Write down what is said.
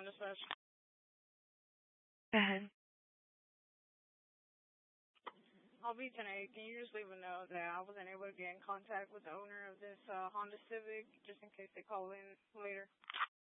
dispatch. Go ahead. I'll be 10-8. Can you just leave a note that I wasn't able to get in contact with the owner of this Honda Civic, just in case they call in later?